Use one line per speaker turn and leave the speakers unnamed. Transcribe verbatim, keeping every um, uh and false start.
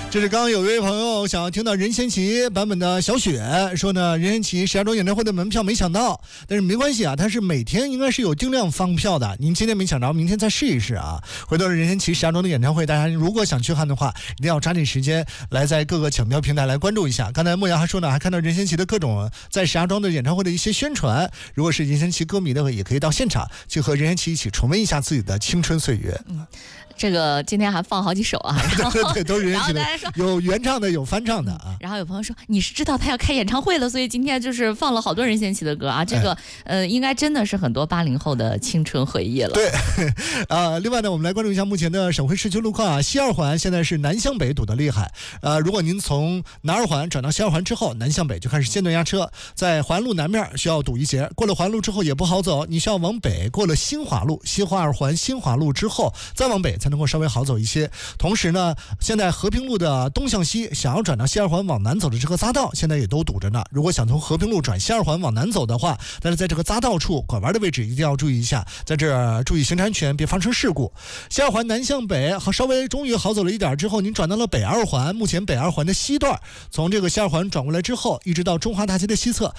这是刚刚有一位朋友想要听到任贤齐版本的小雪，说呢任贤齐石家庄演唱会的门票没抢到，但是没关系啊，他是每天应该是有定量放票的，您今天没抢着，明天再试一试啊。回头任贤齐石家庄的演唱会，大家如果想去看的话，一定要抓紧时间来在各个抢票平台来关注一下。刚才莫阳还说呢，还看到任贤齐的各种在石家庄的演唱会的一些宣传，如果是任贤齐歌迷的话，也可以到现场去和任贤齐一起重温一下自己的青春岁月。
嗯，这个今天还放好几首啊，
对对对，都是任贤齐的，有原唱的，有翻唱的啊、嗯。
然后有朋友说，你是知道他要开演唱会了，所以今天就是放了好多任贤齐的歌啊。这个、哎、呃，应该真的是很多八零后的青春回忆了。
对，啊、呃，另外呢，我们来关注一下目前的省会市区路况啊。西二环现在是南向北堵得厉害，呃，如果您从南二环转到西二环之后，南向北就开始间断压车，在环路南面需要堵一节，过了环路之后也不好走，你需要往北过了新华路、西华二环、新华路之后，再往北才能够稍微好走一些。同时呢，现在和平路的东向西想要转到西二环往南走的这个匝道现在也都堵着呢，如果想从和平路转西二环往南走的话，但是在这个匝道处拐弯的位置一定要注意一下，在这儿注意行车安全，别发生事故。西二环南向北好，稍微终于好走了一点之后，您转到了北二环，目前北二环的西段从这个西二环转过来之后，一直到中华大街的西侧